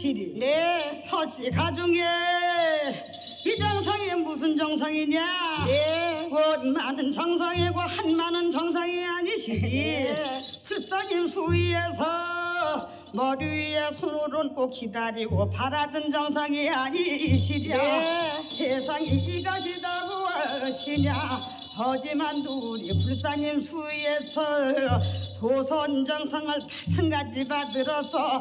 아니시리? 네. 허씨 가중에 이 정상이 무슨 정상이냐? 네. 많은 정상이고 한많은 정상이 아니시리? 네. 불사님 수위에서 머리 위에 손을 얹고 기다리고 바라던 정상이 아니시랴. 네. 세상이 이것이다고 하시냐? 하지만 우리 불사님 수위에서 소선 정상을 5가지 받들어서